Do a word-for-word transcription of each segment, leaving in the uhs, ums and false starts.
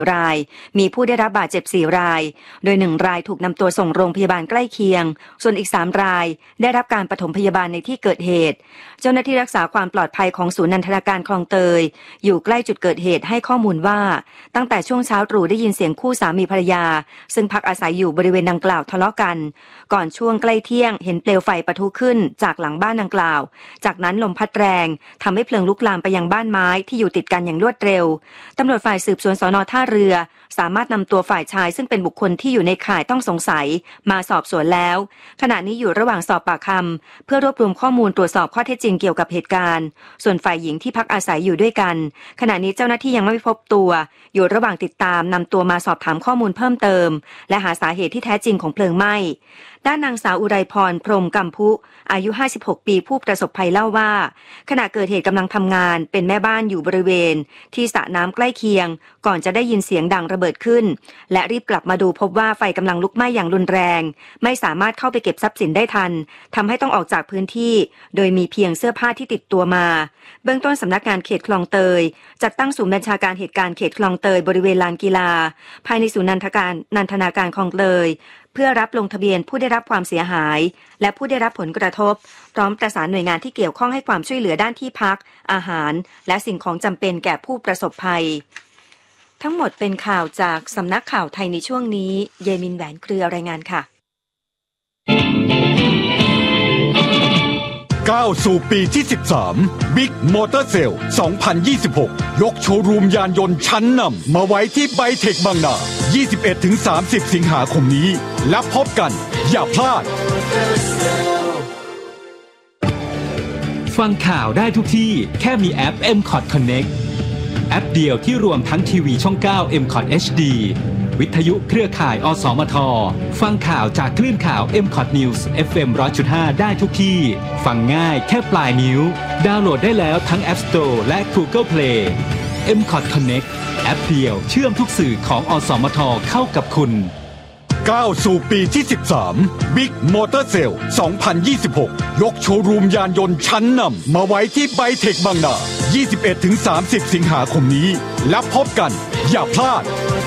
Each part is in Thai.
รายมีผู้ได้รับบาดเจ็บสี่รายโดยหนึ่งรายถูกนำตัวส่งโรงพยาบาลใกล้เคียงส่วนอีกสามรายได้รับการปฐมพยาบาลในที่เกิดเหตุเจ้าหน้าที่รักษาความปลอดภัยของศูนย์นันทนาการคลองเตยอยู่ใกล้จุดเกิดเหตุให้ข้อมูลว่าตั้งแต่ช่วงเช้าตรู่ได้ยินเสียงคู่สามีภรรยาซึ่งพักอาศัยอยู่บริเวณดังกล่าวทะเลาะกันก่อนช่วงใกล้เที่ยงเห็นเปลวไฟปะทุขึ้นจากหลังบ้านดังกล่าวจากนั้นลมพัดแรงทำให้เพลิงลุกลามไปยังบ้านไม้ที่อยู่ติดกันอย่างรวดเร็วตำรวจฝ่ายสืบสวนสน.ท่าเรือสามารถนำตัวฝ่ายชายซึ่งเป็นบุคคลที่อยู่ในข่ายต้องสงสัยมาสอบสวนแล้วขณะนี้อยู่ระหว่างสอบปากคำเพื่อรวบรวมข้อมูลตรวจสอบข้อเท็จจริงเกี่ยวกับเหตุการณ์ส่วนฝ่ายหญิงที่พักอาศัยอยู่ด้วยกันขณะนี้เจ้าหน้าที่ยังไม่พบตัวอยู่ระหว่างติดตามนำตัวมาสอบถามข้อมูลเพิ่มเติมและหาสาเหตุที่แท้จริงของเพลิงไหม้ด้านนางสาวอุไรพรพรหมกัมพุอายุห้าสิบหกปีผู้ประสบภัยเล่าว่าขณะเกิดเหตุกำลังทำงานเป็นแม่บ้านอยู่บริเวณที่สระน้ำใกล้เคียงก่อนจะได้ยินเสียงดังระเบิดขึ้นและรีบกลับมาดูพบว่าไฟกำลังลุกไหม้อย่างรุนแรงไม่สามารถเข้าไปเก็บทรัพย์สินได้ทันทำให้ต้องออกจากพื้นที่โดยมีเพียงเสื้อผ้าที่ติดตัวมาเบื้องต้นสำนักงานเขตคลองเตยจัดตั้งศูนย์บัญชาการเหตุการณ์เขตคลองเตยบริเวณลานกีฬาภายในศูนย์นันทการนันทนาการคลองเตยเพื่อรับลงทะเบียนผู้ได้รับความเสียหายและผู้ได้รับผลกระทบพร้อมประสานหน่วยงานที่เกี่ยวข้องให้ความช่วยเหลือด้านที่พักอาหารและสิ่งของจำเป็นแก่ผู้ประสบภัยทั้งหมดเป็นข่าวจากสำนักข่าวไทยในช่วงนี้เยมินแหวนเครือรายงานค่ะก้าวสู่ปีที่สิบสาม Big Motor Sale สองพันยี่สิบหกยกโชว์รูมยานยนต์ชั้นนำมาไว้ที่ไบเทคบางนา ยี่สิบเอ็ดถึงสามสิบ สิงหาคมนี้และพบกันอย่าพลาดฟังข่าวได้ทุกที่แค่มีแอป เอ็ม คอท Connect แอปเดียวที่รวมทั้งทีวีช่อง เก้า เอ็ม คอท เอช ดี วิทยุเครือข่ายอสมทฟังข่าวจากคลื่นข่าว เอ็ม คอท News เอฟ เอ็ม หนึ่งร้อยจุดห้า ได้ทุกที่ฟังง่ายแค่ปลายนิ้วดาวน์โหลดได้แล้วทั้ง App Store และ Google Play เอ็ม คอท Connect แอปเดียวเชื่อมทุกสื่อของอสมทเข้ากับคุณก้าวสู่ปีที่สิบสาม Big Motor Sale สองพันยี่สิบหกยกโชว์รูมยานยนต์ชั้นนำมาไว้ที่ไบเทคบางนา ยี่สิบเอ็ดถึงสามสิบ สิงหาคมนี้และพบกันอย่าพลาด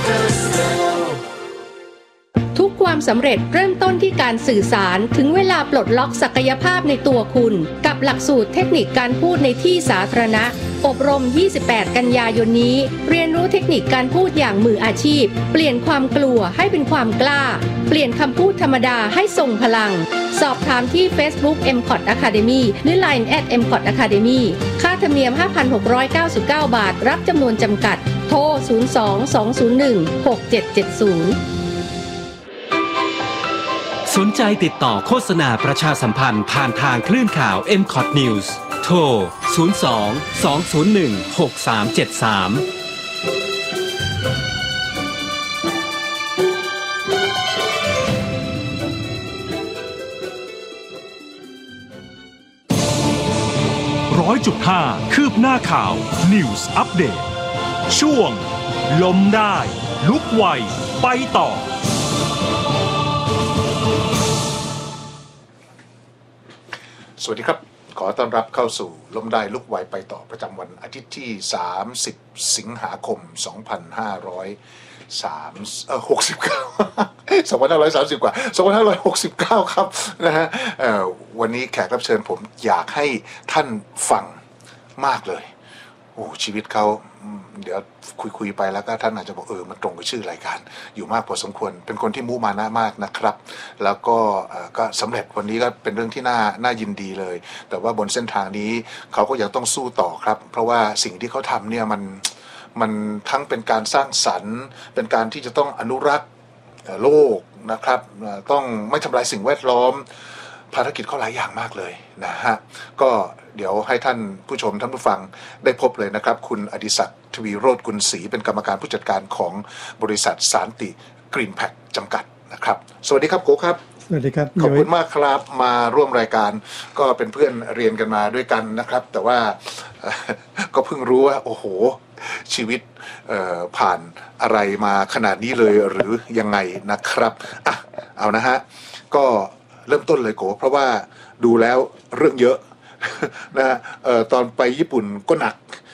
ทุกความสำเร็จเริ่มต้นที่การสื่อสารถึงเวลาปลดล็อกศักยภาพในตัวคุณกับหลักสูตรเทคนิคการพูดในที่สาธารณะอบรมยี่สิบแปดกันยายนนี้เรียนรู้เทคนิคการพูดอย่างมืออาชีพเปลี่ยนความกลัวให้เป็นความกล้าเปลี่ยนคำพูดธรรมดาให้ทรงพลังสอบถามที่ Facebook เอ็ม คอท Academy หรือ ไลน์ แอท เอ็ม คอท Academy ค่าธรรมเนียม ห้าพันหกร้อยเก้าสิบเก้า บาทรับจำนวนจำกัดโทรศูนย์ สอง สอง ศูนย์ หนึ่ง หก เจ็ด เจ็ด ศูนย์สนใจติดต่อโฆษณาประชาสัมพันธ์ผ่านทางคลื่นข่าว เอ็ม คอท News โทร ศูนย์ สอง สอง ศูนย์ หนึ่ง หก สาม เจ็ด สามร้อยจุดห้า คืบหน้าข่าว News Update ช่วงล้มได้ลุกไวไปต่อสวัสดีครับขอต้อนรับเข้าสู่ล้มได้ลุกไวไปต่อประจำวันอาทิตย์ที่สามสิบสิงหาคมสองพันห้าร้อยสามเอ่อหกสิบเก้า สองพันห้าร้อยสามสิบกว่าสองพันห้าร้อยหกสิบเก้าครับนะฮะเอ่อวันนี้แขกรับเชิญผมอยากให้ท่านฟังมากเลยโอ้ชีวิตเขาเดี๋ยวคุยๆไปแล้วก็ท่านอาจจะบอกเออมันตรงกับชื่อรายการอยู่มากพอสมควรเป็นคนที่มุมานะมากนะครับแล้วก็ก็สำเร็จวันนี้ก็เป็นเรื่องที่น่าน่ายินดีเลยแต่ว่าบนเส้นทางนี้เขาก็ยังต้องสู้ต่อครับเพราะว่าสิ่งที่เขาทำเนี่ยมันมันทั้งเป็นการสร้างสรรค์เป็นการที่จะต้องอนุรักษ์โลกนะครับต้องไม่ทำลายสิ่งแวดล้อมภารกิจเขาหลายอย่างมากเลยนะฮะก็เดี๋ยวให้ท่านผู้ชมท่านผู้ฟังได้พบเลยนะครับคุณอดิศักดิ์ทวีโรจน์กุลศรีเป็นกรรมการผู้จัดการของบริษัทสานติกรีนแพ็คจำกัดนะครับสวัสดีครับโกครับสวัสดีครับขอบคุณมากครับมาร่วมรายการก็เป็นเพื่อนเรียนกันมาด้วยกันนะครับแต่ว่าก็เพิ่งรู้ว่าโอ้โหชีวิตผ่านอะไรมาขนาดนี้เลยหรือยังไงนะครับอ่ะเอานะฮะก็เริ่มต้นเลยโกเพราะว่าดูแล้วเรื่องเยอะนะเอ่อตอนไปญี่ปุ่นก็หนัก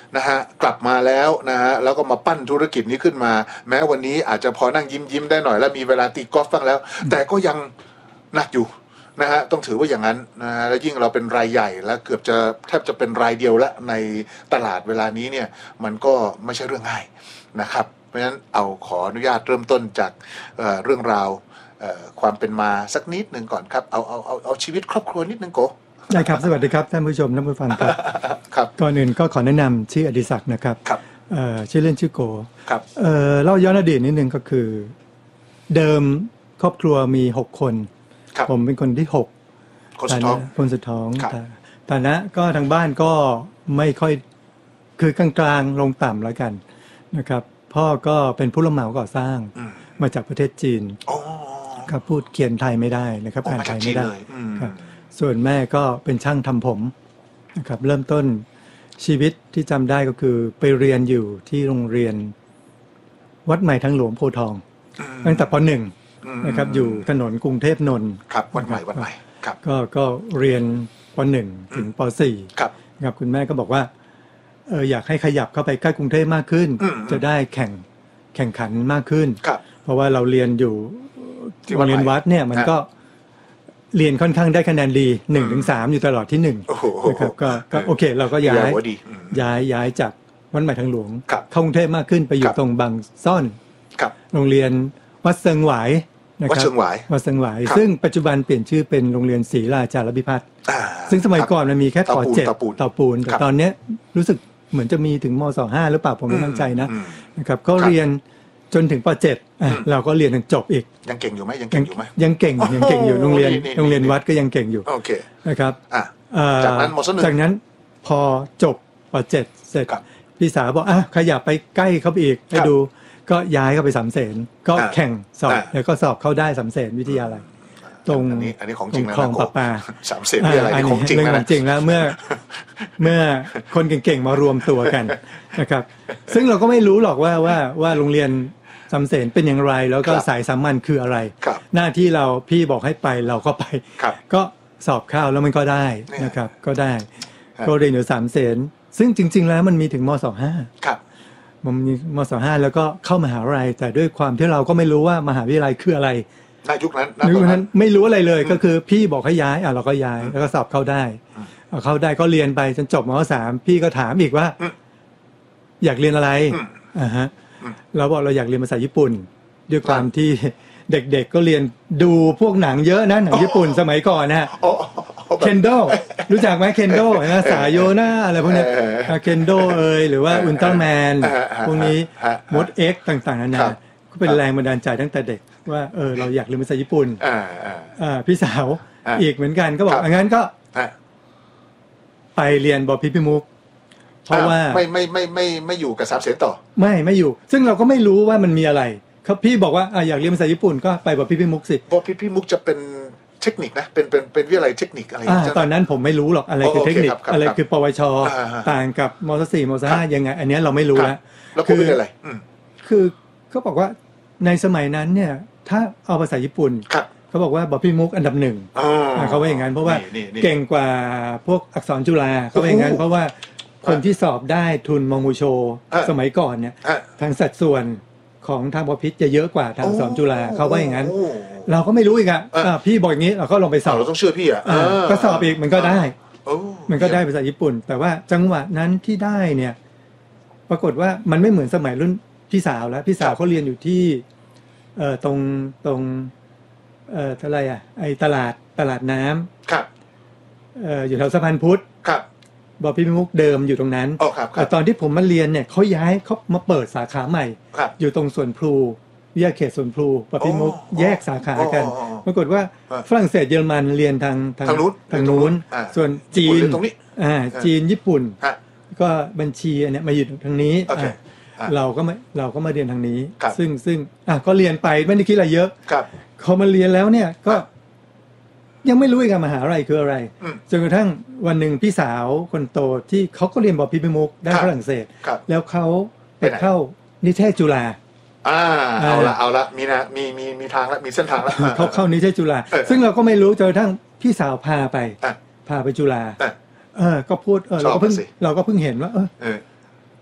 นะฮะกลับมาแล้วนะฮะแล้วก็มาปั้นธุรกิจนี้ขึ้นมาแม้วันนี้อาจจะพอนั่งยิ้มยิ้มได้หน่อยแล้วมีเวลาตีกอล์ฟบ้างแล้วแต่ก็ยังหนักอยู่นะฮะต้องถือว่าอย่างนั้นนะฮะแล้วยิ่งเราเป็นรายใหญ่แล้วเกือบจะแทบจะเป็นรายเดียวแล้วในตลาดเวลานี้เนี่ยมันก็ไม่ใช่เรื่องง่ายนะครับเพราะฉะนั้นเอาขออนุญาตเริ่มต้นจากเอ่อเรื่องราวเอ่อความเป็นมาสักนิดหนึ่งก่อนครับเอาเอาเอาเอาชีวิตครอบครัวนิดนึงโกได้ครับสวัสดีครับท่านผู้ชมท่านผู้ฟังครับครับก่อนอื่นก็ขอแนะนำชื่ออดิศักดิ์นะครับครับเอ่อชื่อเล่นชื่อโกครับเอ่อเล่าย้อนอดีตนิดนึงก็คือเดิมครอบครัวมีหกคนผมเป็นคนที่หกคนสุดท้องคนสุดท้องฐานะก็ทางบ้านก็ไม่ค่อยคือกลางๆลงต่ำแล้วกันนะครับพ่อก็เป็นผู้รับเหมาก่อสร้างมาจากประเทศจีนครับพูดเขียนไทยไม่ได้นะครับอ่านไทยไม่ได้ครับส่วนแม่ก็เป็นช่างทำผมนะครับเริ่มต้นชีวิตที่จำได้ก็คือไปเรียนอยู่ที่โรงเรียนวัดใหม่ทางหลวงโพธิ์ทองตั้งแต่ป.หนึ่ง นะครับอยู่ถนนกรุงเทพนนท์ครับวัดใหม่วัดใหม่ครับก็ก็เรียนป.หนึ่ง ถึงป.สี่ครับครับคุณแม่ก็บอกว่าเอออยากให้ขยับเข้าไปใกล้กรุงเทพมากขึ้นจะได้แข่งแข่งขันมากขึ้นเพราะว่าเราเรียนอยู่โรงเรียนวัดเนี่ยมันก็เรียนค่อนข้างได้คะแนนดี หนึ่งถึงสาม อยู่ตลอดที่หนึ่งนะครับก็ก็โอเคเราก็ย้ายย้ายย้ายจากวัดใหม่ทางหลวงเข้ากรุงเทพมากขึ้นไปอยู่ตรงบางซ่อนโรงเรียนวัดเซิงหวายนะครับวัดเซิงหวายวัดเซิงหวายซึ่งปัจจุบันเปลี่ยนชื่อเป็นโรงเรียนศรีราชาภิพิพัฒน์ซึ่งสมัยก่อนมันมีแค่ป.เจ็ดเตาปูนแต่ตอนนี้รู้สึกเหมือนจะมีถึงม.สอง ห้าหรือเปล่าผมไม่มั่นใจนะนะครับก็เรียนจนถึงป.เจ็ดเราก็เรียนถึงจบอีกยังเก่งอยู่ไหมยังเก่งอยู่ไหมยังเก่งยังเก่งอยู่โรงเรียนโรงเรียนวัดก็ยังเก่งอยู่โอเคนะครับจากนั้นม.หนึ่งจากนั้นพอจบป.เจ็ดเสร็จพี่สาวบอกอ่ะขยับไปใกล้เข้าไปอีกให้ดูก็ย้ายเข้าไปสามเสนก็แข่งสอบแล้วก็สอบเข้าได้สามเสนวิทยาลัยตรงอันนี้อันนี้ของจริงนะคลองปลาปาสามเสนวิทยาลัยของจริงนะจริงแล้วเมื่อเมื่อคนเก่งๆมารวมตัวกันนะครับซึ่งเราก็ไม่รู้หรอกว่าว่าว่าโรงเรียนสามเสนเป็นอย่างไรแล้วก็สายสามัญคืออะไรหน้าที่เราพี่บอกให้ไปเราก็ไปก็สอบเข้าแล้วมันก็ได้นะครับก็ได้ก็เรียนอยู่สามเสนซึ่งจริงๆแล้วมันมีถึงม.สอง ห้าครับมันมีม.สอง ห้าแล้วก็เข้ามหาวิทยาลัยแต่ด้วยความที่เราก็ไม่รู้ว่ามหาวิทยาลัยคืออะไรในยุคนั้นในยุคนั้นไม่รู้อะไรเลยก็คือพี่บอกให้ย้ายอ่ะเราก็ย้ายแล้วก็สอบเข้าได้เอาเข้าได้ก็เรียนไปจนจบม.สาม พี่ก็ถามอีกว่าอยากเรียนอะไรอ่าฮะเราบอกเราอยากเรียนภาษาญี่ปุ่นด้วยความที่เด็กๆก็เรียนดูพวกหนังเยอะนะหนังญี่ปุ่นสมัยก่อนนะเคนโดรู้จักไหมเคนโดนะสายโยน่าอะไรพวกนี้เคนโดเอยหรือว่าอุลตร้าแมนพวกนี้มดเอ็กต่างๆนานาก็เป็นแรงบันดาลใจตั้งแต่เด็กว่าเออเราอยากเรียนภาษาญี่ปุ่นอ่าพี่สาวอีกเหมือนกันก็บอกงั้นก็ไปเรียนบพิพิมุกเพราะว่าไม่ไม่ไม่ไม่ไม่อยู่กับสามเสนต่อไม่ไม่อยู่ซึ่งเราก็ไม่รู้ว่ามันมีอะไรเขาพี่บอกว่าอยากเรียนภาษาญี่ปุ่นก็ไปบพิพิมุกสิบพิพิมุกจะเป็นเทคนิคนะเป็นเป็นเป็นวิทยาลัยเทคนิคอะไรตอนนั้นผมไม่รู้หรอกอะไรคือเทคนิคอะไรคือปวชต่างกับม.สี่ ม.ห้ายังไงอันนี้เราไม่รู้แล้วคืออะไรคือเขาบอกว่าในสมัยนั้นเนี่ยถ้าเอาภาษาญี่ปุ่นเขาบอกว่าบพิมุกอันดับหนึ่งเขาว่าอย่างนั้นเพราะว่าเก่งกว่าพวกอักษรจุฬาเขาว่าอย่างนั้นเพราะว่าคนที่สอบได้ทุนมงกุโชสมัยก่อนเนี่ยทางสัดส่วนของทางบพิตรจะเยอะกว่าทางอักษรจุฬาเขาว่าอย่างนั้นเราก็ไม่รู้อีกอ่ะพี่บอกอย่างนี้เราก็ลองไปสอบเราต้องเชื่อพี่อ่ะก็สอบอีกมันก็ได้มันก็ได้ภาษาญี่ปุ่นแต่ว่าจังหวะนั้นที่ได้เนี่ยปรากฏว่ามันไม่เหมือนสมัยรุ่นพี่สาวแล้วพี่สาวเขาเรียนอยู่ที่เอ่อตรงตรงเอ่ออะไรอ่ะไอ้ตลาดตลาดน้ำครับเอ่ออยู่แถวสะพานพุทธครับบพิมุกเดิมอยู่ตรงนั้นแต่ตอนที่ผมมาเรียนเนี่ยเขาย้ายเขามาเปิดสาขาใหม่อยู่ตรงสวนพลูวิทยาเขตสวนพลูบพิมุกแยกสาขากันปรากฏว่าฝรั่งเศสเยอรมันเรียนทางทางนู้นทางนู้นส่วนจีนอ่าจีนญี่ปุ่นก็บัญชีอันเนี้ยมาอยู่ทางนี้เราก็มาเราก็มาเรียนทางนี้ซึ่งซึ่งอ่ะก็เรียนไปไม่ได้คิดอะไรเยอะเขามาเรียนแล้วเนี่ยก็ยังไม่รู้อีกมหาอะไรคืออะไรจนกระทั่งวันหนึ่งพี่สาวคนโตที่เขาก็เรียนบพิพิมุกได้ฝรั่งเศสแล้วเขาไปเข้านิเทศจุฬาอ่าเอาละเอาละมีนะมีมีมีทางละมีเส้นทางละเขาเข้านิเทศจุฬาซึ่งเราก็ไม่รู้จนกระทั่งพี่สาวพาไปพาไปจุฬาเออก็พูดเออเราก็เพิ่งเราก็เพิ่งเห็นว่าเออ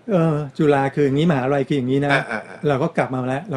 เออจุฬาคืออย่างนี้มหาลัยคืออย่างนี้นะอ่าอ่าอ่าเราก็กลับมาแล้ว